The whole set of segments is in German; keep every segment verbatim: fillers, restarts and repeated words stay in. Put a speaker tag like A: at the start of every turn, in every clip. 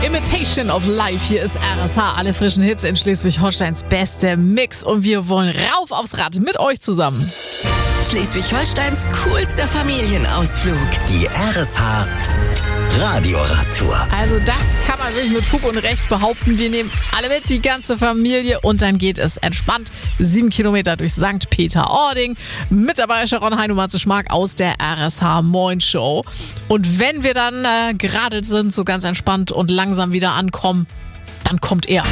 A: Imitation of Life. Hier ist R S H, alle frischen Hits in Schleswig-Holsteins beste Mix. Und wir wollen rauf aufs Rad mit euch zusammen.
B: Schleswig-Holsteins coolster Familienausflug.
C: Die R S H Radioradtour.
A: Also das kann man wirklich mit Fug und Recht behaupten. Wir nehmen alle mit, die ganze Familie. Und dann geht es entspannt sieben Kilometer durch Sankt Peter-Ording. Mit dabei Sharon Heinemann-Schmark aus der R S H Moin Show. Und wenn wir dann äh, geradelt sind, so ganz entspannt und langsam wieder ankommen, dann kommt er.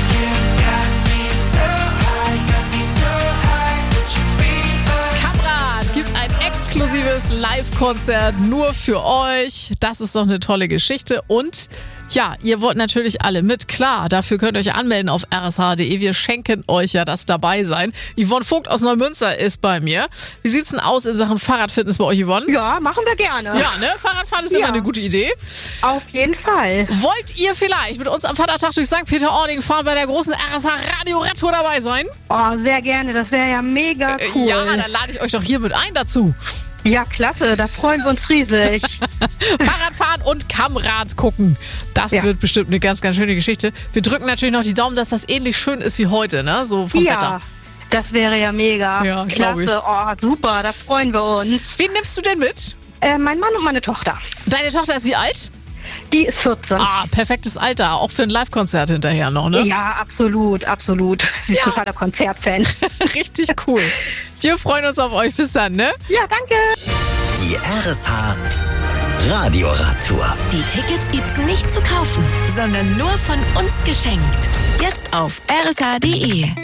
A: Gibt ein exklusives Live-Konzert nur für euch. Das ist doch eine tolle Geschichte. Und ja, ihr wollt natürlich alle mit. Klar, dafür könnt ihr euch anmelden auf r s h punkt d e. Wir schenken euch ja das Dabeisein. Yvonne Vogt aus Neumünster ist bei mir. Wie sieht's denn aus in Sachen Fahrradfitness bei euch, Yvonne?
D: Ja, machen wir gerne.
A: Ja, ne? Fahrradfahren ist
D: Ja.
A: immer eine gute Idee.
D: Auf jeden Fall.
A: Wollt ihr vielleicht mit uns am Vatertag durch Sankt Peter-Ording fahren, bei der großen R S H-Radio-Radtour dabei sein?
D: Oh, sehr gerne. Das wäre ja mega cool.
A: Ja, dann lade ich euch doch hier mit ein dazu.
D: Ja, klasse. Da freuen wir uns riesig.
A: Fahrradfahren und Kammrad gucken. Das
D: Ja.
A: wird bestimmt eine ganz, ganz schöne Geschichte. Wir drücken natürlich noch die Daumen, dass das ähnlich schön ist wie heute, ne? So vom
D: ja,
A: Wetter.
D: das wäre ja mega.
A: Ja, glaub ich.
D: Klasse. Oh, super. Da freuen wir uns.
A: Wen nimmst du denn mit?
D: Äh, mein Mann und meine Tochter.
A: Deine Tochter ist wie alt?
D: Die ist vierzehn.
A: Ah, perfektes Alter. Auch für ein Live-Konzert hinterher noch, ne?
D: Ja, absolut, absolut. Sie ist
A: Ja.
D: totaler Konzertfan.
A: Richtig cool. Wir freuen uns auf euch. Bis dann, ne?
D: Ja, danke.
C: Die R S H Radioradtour.
B: Die Tickets gibt's nicht zu kaufen, sondern nur von uns geschenkt. Jetzt auf r s h punkt d e.